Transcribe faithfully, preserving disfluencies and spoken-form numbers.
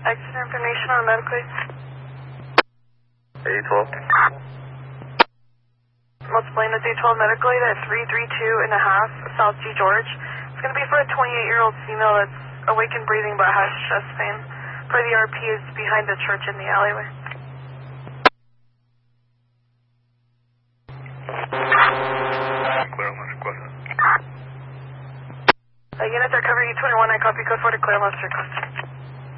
Extra information on medically. A twelve. Multiple units A twelve medical aid at three three two and a half South G George. It's going to be for a twenty-eight-year-old female that's awake and breathing but has chest pain. For the R P is behind the church in the alleyway. Clear on Lester, go ahead. Uh, units are covering E twenty-one. I copy code four to clear on Lester.